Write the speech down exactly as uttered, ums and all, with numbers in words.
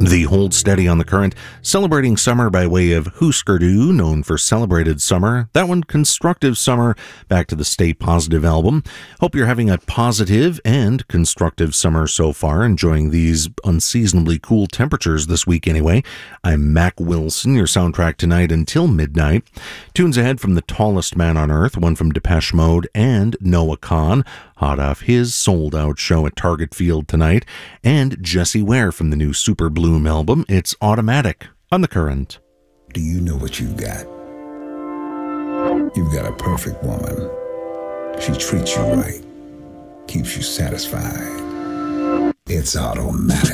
The Hold Steady on the Current, celebrating summer by way of Husker Du, known for Celebrated Summer. That one, Constructive Summer, back to the Stay Positive album. Hope you're having a positive and constructive summer so far, enjoying these unseasonably cool temperatures this week anyway. I'm Mac Wilson, your soundtrack tonight until midnight. Tunes ahead from The Tallest Man on Earth, one from Depeche Mode, and Noah Kahan, hot off his sold-out show at Target Field tonight, and Jessie Ware from the new Super Bloom album. It's Automatic on The Current. Do you know what you've got? You've got a perfect woman. She treats you right, keeps you satisfied. It's Automatic.